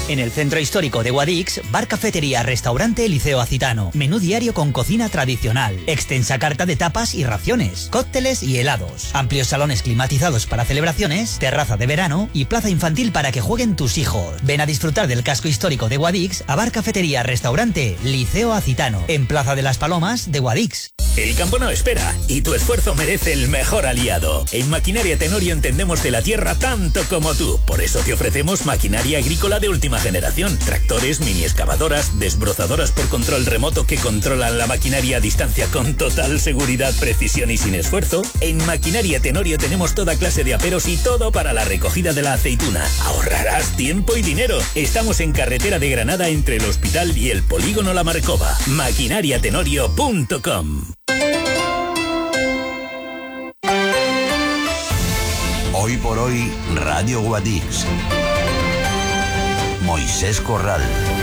En el centro histórico de Guadix, bar, cafetería, restaurante Liceo Acitano. Menú diario con cocina tradicional. Extensa carta de tapas y raciones. Cócteles y helados. Amplios salones climatizados para celebraciones. Terraza de verano y plaza infantil para que jueguen tus hijos. Ven a disfrutar del casco histórico de Guadix a bar, cafetería, restaurante Liceo Acitano. En Plaza de las Palomas de Guadix. El campo no espera y tu esfuerzo merece el mejor aliado. En Maquinaria Tenorio entendemos de la tierra tanto como tú. Por eso te ofrecemos maquinaria agrícola de última generación. Tractores, mini excavadoras, desbrozadoras por control remoto que controlan la maquinaria a distancia con total seguridad, precisión y sin esfuerzo. En Maquinaria Tenorio tenemos toda clase de aperos y todo para la recogida de la aceituna. Ahorrarás tiempo y dinero. Estamos en carretera de Granada entre el hospital y el polígono La Marcova. Maquinariatenorio.com. Hoy por hoy, Radio Guadix. Moisés Corral.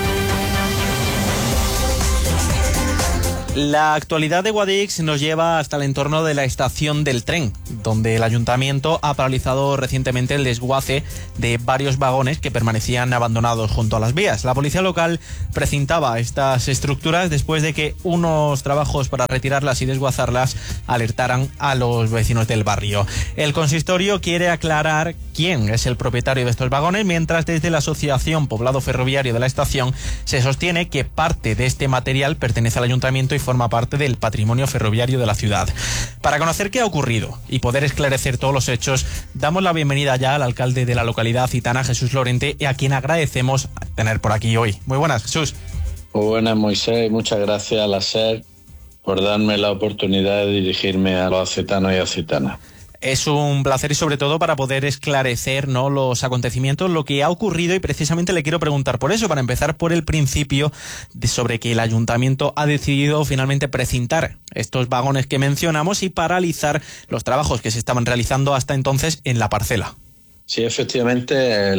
La actualidad de Guadix nos lleva hasta el entorno de la estación del tren, donde el ayuntamiento ha paralizado recientemente el desguace de varios vagones que permanecían abandonados junto a las vías. La policía local precintaba estas estructuras después de que unos trabajos para retirarlas y desguazarlas alertaran a los vecinos del barrio. El consistorio quiere aclarar quién es el propietario de estos vagones, mientras desde la Asociación Poblado Ferroviario de la estación se sostiene que parte de este material pertenece al ayuntamiento y forma parte del patrimonio ferroviario de la ciudad. Para conocer qué ha ocurrido y poder esclarecer todos los hechos, damos la bienvenida ya al alcalde de la localidad acitana, Jesús Lorente, y a quien agradecemos tener por aquí hoy. Muy buenas, Jesús. Muy buenas, Moisés, y muchas gracias a la SER por darme la oportunidad de dirigirme a los acitanos y acitanas. Es un placer y sobre todo para poder esclarecer, ¿no?, los acontecimientos, lo que ha ocurrido, y precisamente le quiero preguntar por eso, para empezar por el principio, sobre que el ayuntamiento ha decidido finalmente precintar estos vagones que mencionamos y paralizar los trabajos que se estaban realizando hasta entonces en la parcela. Sí, efectivamente,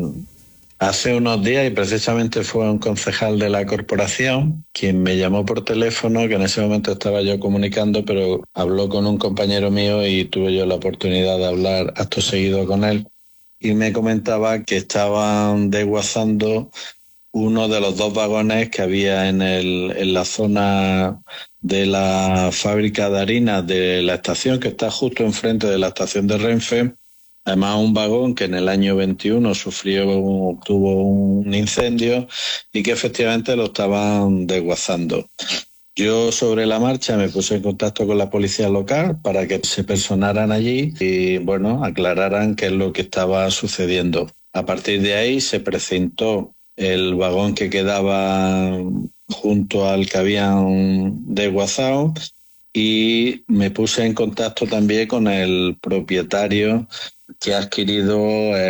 hace unos días, y precisamente fue un concejal de la corporación quien me llamó por teléfono, que en ese momento estaba yo comunicando, pero habló con un compañero mío y tuve yo la oportunidad de hablar acto seguido con él, y me comentaba que estaban desguazando uno de los dos vagones que había en la zona de la fábrica de harina de la estación, que está justo enfrente de la estación de Renfe. Además, un vagón que en el año 21 tuvo un incendio y que efectivamente lo estaban desguazando. Yo sobre la marcha me puse en contacto con la policía local para que se personaran allí y, bueno, aclararan qué es lo que estaba sucediendo. A partir de ahí se precintó el vagón que quedaba junto al que habían desguazado y me puse en contacto también con el propietario que ha adquirido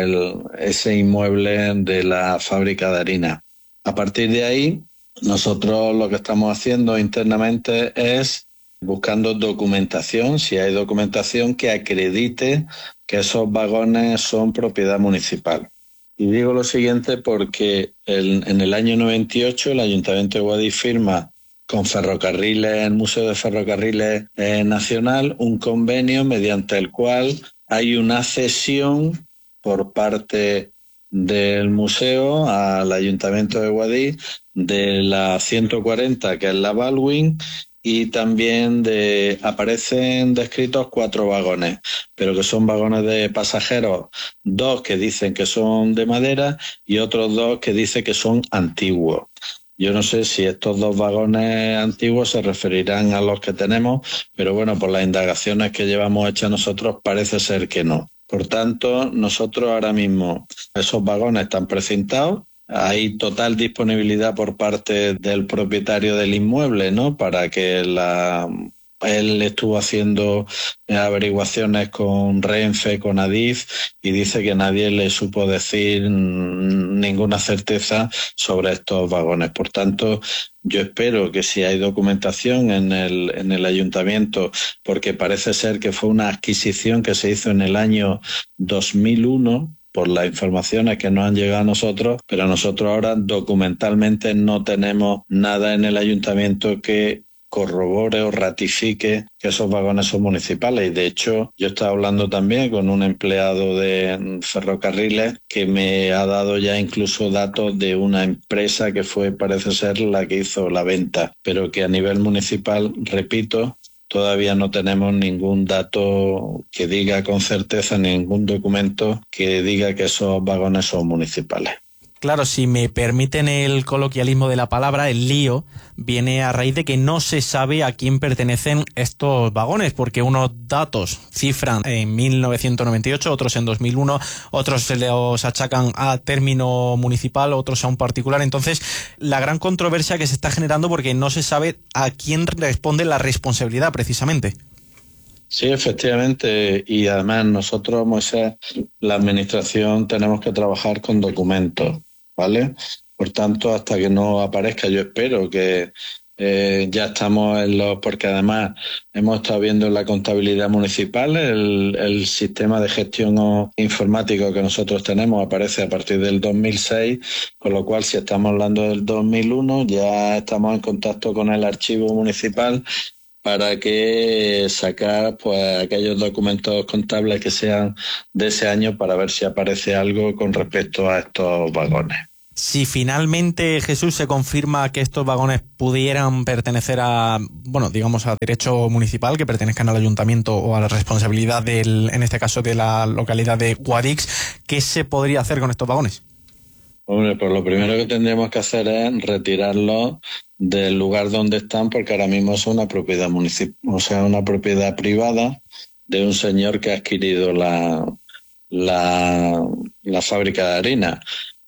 ese inmueble de la fábrica de harina. A partir de ahí, nosotros lo que estamos haciendo internamente es buscando documentación, si hay documentación que acredite que esos vagones son propiedad municipal. Y digo lo siguiente porque en el año 98 el Ayuntamiento de Guadix firma con Ferrocarriles, el Museo de Ferrocarriles Nacional, un convenio mediante el cual hay una cesión por parte del museo al Ayuntamiento de Guadix de la 140, que es la Baldwin, y también aparecen descritos 4 vagones, pero que son vagones de pasajeros, 2 que dicen que son de madera y otros 2 que dicen que son antiguos. Yo no sé si estos 2 vagones antiguos se referirán a los que tenemos, pero bueno, por las indagaciones que llevamos hechas nosotros parece ser que no. Por tanto, nosotros ahora mismo, esos vagones están precintados, hay total disponibilidad por parte del propietario del inmueble, ¿no?, para que él estuvo haciendo averiguaciones con Renfe, con Adif, y dice que nadie le supo decir ninguna certeza sobre estos vagones. Por tanto, yo espero que si hay documentación en el ayuntamiento, porque parece ser que fue una adquisición que se hizo en el año 2001, por las informaciones que nos han llegado a nosotros, pero nosotros ahora documentalmente no tenemos nada en el ayuntamiento que corrobore o ratifique que esos vagones son municipales. Y de hecho, yo estaba hablando también con un empleado de Ferrocarriles que me ha dado ya incluso datos de una empresa que fue, parece ser, la que hizo la venta, pero que a nivel municipal, repito, todavía no tenemos ningún dato que diga con certeza, ningún documento que diga que esos vagones son municipales. Claro, si me permiten el coloquialismo de la palabra, el lío viene a raíz de que no se sabe a quién pertenecen estos vagones, porque unos datos cifran en 1998, otros en 2001, otros se los achacan a término municipal, otros a un particular. Entonces, la gran controversia que se está generando porque no se sabe a quién responde la responsabilidad precisamente. Sí, efectivamente, y además nosotros, Moisés, la administración, tenemos que trabajar con documentos, ¿vale? Por tanto, hasta que no aparezca, yo espero que ya estamos porque además hemos estado viendo en la contabilidad municipal, el sistema de gestión informático que nosotros tenemos aparece a partir del 2006, con lo cual si estamos hablando del 2001 ya estamos en contacto con el archivo municipal para que sacar pues aquellos documentos contables que sean de ese año para ver si aparece algo con respecto a estos vagones. Si finalmente, Jesús, se confirma que estos vagones pudieran pertenecer a, bueno, digamos, a derecho municipal, que pertenezcan al ayuntamiento o a la responsabilidad en este caso, de la localidad de Guadix, ¿qué se podría hacer con estos vagones? Hombre, pues lo primero que tendríamos que hacer es retirarlos del lugar donde están, porque ahora mismo es una propiedad municipal, o sea, una propiedad privada de un señor que ha adquirido la fábrica de harina.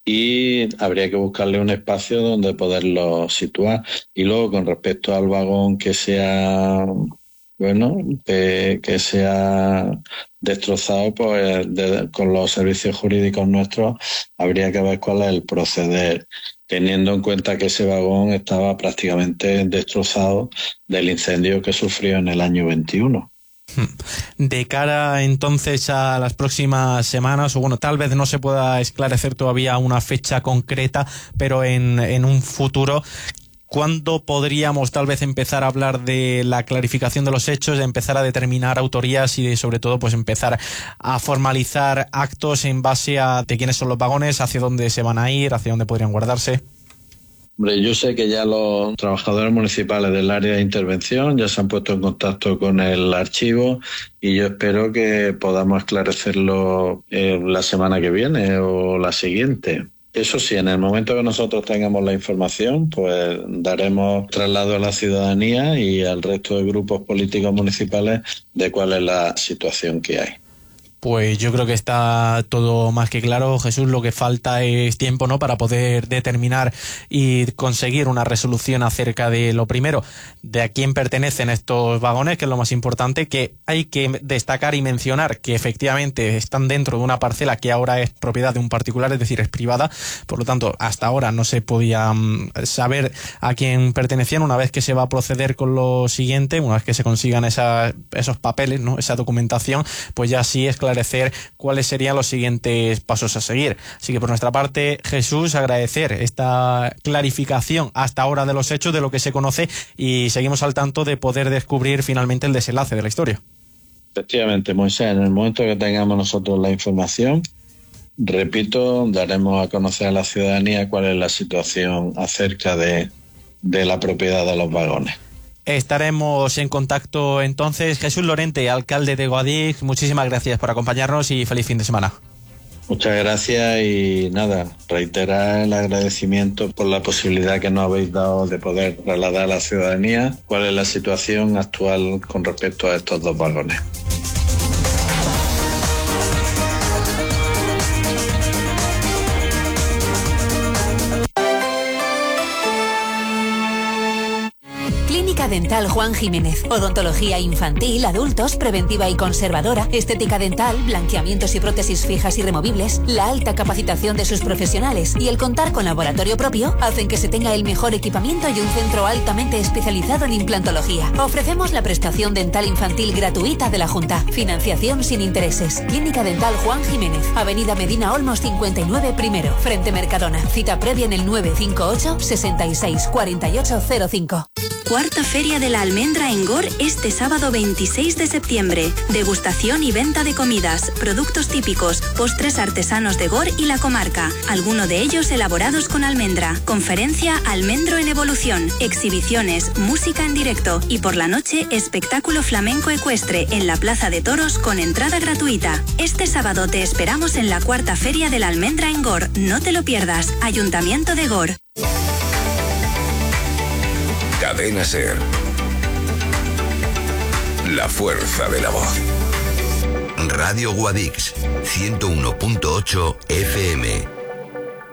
Y habría que buscarle un espacio donde poderlo situar. Y luego, con respecto al vagón que sea, bueno, que sea destrozado, pues con los servicios jurídicos nuestros habría que ver cuál es el proceder, teniendo en cuenta que ese vagón estaba prácticamente destrozado del incendio que sufrió en el año 21. De cara entonces a las próximas semanas, o bueno, tal vez no se pueda esclarecer todavía una fecha concreta, pero en un futuro, ¿cuándo podríamos tal vez empezar a hablar de la clarificación de los hechos, de empezar a determinar autorías y sobre todo pues empezar a formalizar actos en base a de quiénes son los vagones, hacia dónde se van a ir, hacia dónde podrían guardarse? Hombre, yo sé que ya los trabajadores municipales del área de intervención ya se han puesto en contacto con el archivo y yo espero que podamos esclarecerlo la semana que viene o la siguiente. Eso sí, en el momento que nosotros tengamos la información, pues daremos traslado a la ciudadanía y al resto de grupos políticos municipales de cuál es la situación que hay. Pues yo creo que está todo más que claro, Jesús. Lo que falta es tiempo, ¿no?, para poder determinar y conseguir una resolución acerca de lo primero, de a quién pertenecen estos vagones, que es lo más importante, que hay que destacar y mencionar que efectivamente están dentro de una parcela que ahora es propiedad de un particular, es decir, es privada. Por lo tanto, hasta ahora no se podía saber a quién pertenecían. Una vez que se va a proceder con lo siguiente, una vez que se consigan esos papeles, ¿no?, esa documentación, pues ya sí esclarecer cuáles serían los siguientes pasos a seguir. Así que por nuestra parte, Jesús, agradecer esta clarificación hasta ahora de los hechos, de lo que se conoce, y seguimos al tanto de poder descubrir finalmente el desenlace de la historia. Efectivamente, Moisés, en el momento que tengamos nosotros la información, repito, daremos a conocer a la ciudadanía cuál es la situación acerca de la propiedad de los vagones. Estaremos en contacto entonces. Jesús Lorente, alcalde de Guadix, muchísimas gracias por acompañarnos y feliz fin de semana. Muchas gracias y nada, reiterar el agradecimiento por la posibilidad que nos habéis dado de poder trasladar a la ciudadanía cuál es la situación actual con respecto a estos dos vagones. Dental Juan Jiménez. Odontología infantil, adultos, preventiva y conservadora, estética dental, blanqueamientos y prótesis fijas y removibles, la alta capacitación de sus profesionales y el contar con laboratorio propio hacen que se tenga el mejor equipamiento y un centro altamente especializado en implantología. Ofrecemos la prestación dental infantil gratuita de la Junta. Financiación sin intereses. Clínica Dental Juan Jiménez. Avenida Medina Olmos 59 primero, frente Mercadona. Cita previa en el 958 66 48 05. Cuarta Feria de la Almendra en Gor este sábado 26 de septiembre. Degustación y venta de comidas, productos típicos, postres artesanos de Gor y la comarca, alguno de ellos elaborados con almendra. Conferencia Almendro en Evolución, exhibiciones, música en directo y por la noche espectáculo flamenco ecuestre en la Plaza de Toros con entrada gratuita. Este sábado te esperamos en la Cuarta Feria de la Almendra en Gor. No te lo pierdas. Ayuntamiento de Gor. Cadena SER. La fuerza de la voz. Radio Guadix, 101.8 FM.